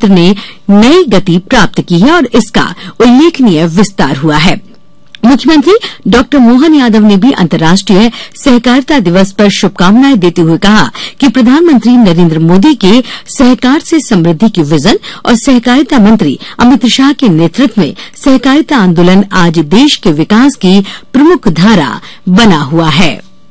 क्षेत्र ने नई गति प्राप्त की है और इसका उल्लेखनीय विस्तार हुआ है। मुख्यमंत्री डॉ मोहन यादव ने भी अंतर्राष्ट्रीय सहकारिता दिवस पर शुभकामनाएं देते हुए कहा कि प्रधानमंत्री नरेंद्र मोदी के सहकार से समृद्धि की विजन और सहकारिता मंत्री अमित शाह के नेतृत्व में सहकारिता आंदोलन आज देश के विकास की प्रमुख धारा बना हुआ है।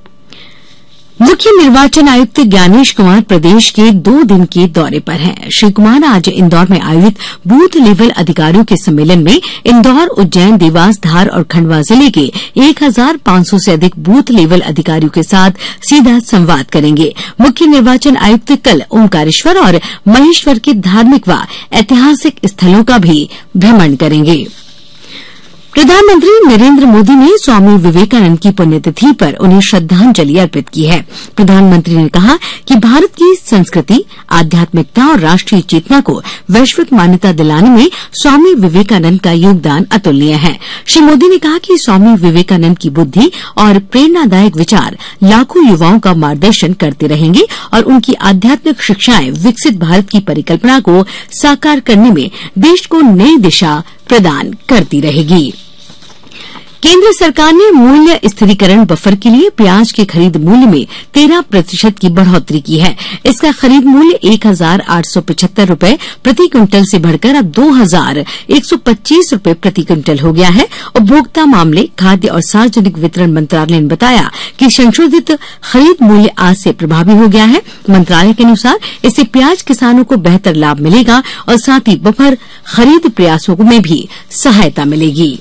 मुख्य निर्वाचन आयुक्त ज्ञानेश कुमार प्रदेश के 2 दिन के दौरे पर हैं। श्री कुमार आज इंदौर में आयोजित बूथ लेवल अधिकारियों के सम्मेलन में इंदौर, उज्जैन, देवास, धार और खंडवा जिले के 1500 से अधिक बूथ लेवल अधिकारियों के साथ सीधा संवाद करेंगे। मुख्य निर्वाचन आयुक्त कल ओंकारेश्वर और महेश्वर के धार्मिक व ऐतिहासिक स्थलों का भी भ्रमण करेंगे। प्रधानमंत्री नरेंद्र मोदी ने स्वामी विवेकानंद की पुण्यतिथि पर उन्हें श्रद्धांजलि अर्पित की है। प्रधानमंत्री ने कहा कि भारत की संस्कृति, आध्यात्मिकता और राष्ट्रीय चेतना को वैश्विक मान्यता दिलाने में स्वामी विवेकानंद का योगदान अतुलनीय है। श्री मोदी ने कहा कि स्वामी विवेकानंद की बुद्धि और प्रेरणादायक विचार लाखों युवाओं का मार्गदर्शन करते रहेंगे और उनकी आध्यात्मिक शिक्षाएं विकसित भारत की परिकल्पना को साकार करने में देश को नई दिशा प्रदान करती रहेगी। केंद्र सरकार ने मूल्य स्थिरीकरण बफर के लिए प्याज के खरीद मूल्य में 13% की बढ़ोतरी की है। इसका खरीद मूल्य 1,875 रूपये प्रति क्विंटल से बढ़कर अब 2,125 रूपये प्रति क्विंटल हो गया है। उपभोक्ता मामले, खाद्य और सार्वजनिक वितरण मंत्रालय ने बताया कि संशोधित खरीद मूल्य आज से प्रभावी हो गया है। मंत्रालय के अनुसार इससे प्याज किसानों को बेहतर लाभ मिलेगा और साथ ही बफर खरीद प्रयासों में भी सहायता मिलेगी।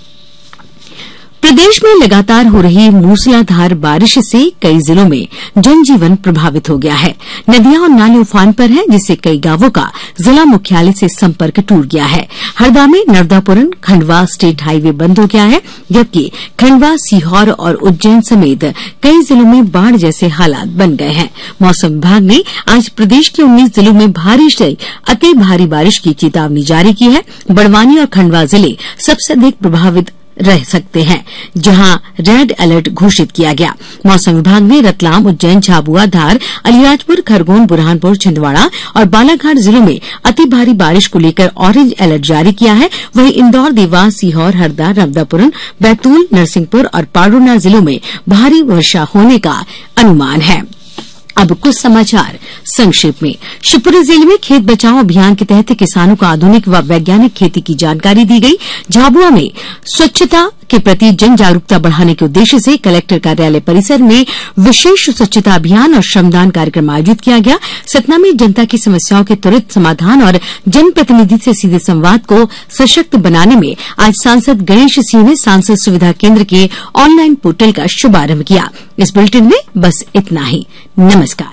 प्रदेश में लगातार हो रही मूसलाधार बारिश से कई जिलों में जनजीवन प्रभावित हो गया है। नदियां और नाले उफान पर हैं, जिससे कई गांवों का जिला मुख्यालय से संपर्क टूट गया है। हरदा में नर्मदापुरम खंडवा स्टेट हाईवे बंद हो गया है, जबकि खंडवा, सीहोर और उज्जैन समेत कई जिलों में बाढ़ जैसे हालात बन गए हैं। मौसम विभाग ने आज प्रदेश के 19 जिलों में भारी से अति भारी बारिश की चेतावनी जारी की है। बड़वानी और खंडवा जिले सबसे अधिक प्रभावित रह सकते हैं, जहां रेड अलर्ट घोषित किया गया। मौसम विभाग ने रतलाम, उज्जैन, झाबुआ, धार, अलीराजपुर, खरगोन, बुरहानपुर, छिंदवाड़ा और बालाघाट जिलों में अति भारी बारिश को लेकर ऑरेंज अलर्ट जारी किया है। वहीं इंदौर, देवास, सीहोर, हरदा, नर्मदापुरम, बैतूल, नरसिंहपुर और पाडुना जिलों में भारी वर्षा होने का अनुमान है। अब कुछ समाचार संक्षेप में। शिवपुरी जिले में खेत बचाओ अभियान के तहत किसानों को आधुनिक व वैज्ञानिक खेती की जानकारी दी गई। झाबुआ में स्वच्छता के प्रति जन जागरूकता बढ़ाने के उद्देश्य से कलेक्टर कार्यालय परिसर में विशेष स्वच्छता अभियान और श्रमदान कार्यक्रम आयोजित किया गया। सतना में जनता की समस्याओं के त्वरित समाधान और जनप्रतिनिधि से सीधे संवाद को सशक्त बनाने में आज सांसद गणेश सिंह ने सांसद सुविधा केंद्र के ऑनलाइन पोर्टल का शुभारंभ किया। इस बुलेटिन में बस इतना ही। नमस्कार।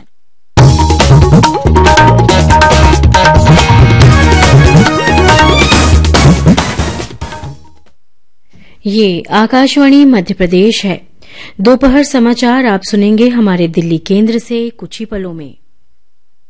ये आकाशवाणी मध्य प्रदेश है। दोपहर समाचार आप सुनेंगे हमारे दिल्ली केंद्र से कुछ ही पलों में।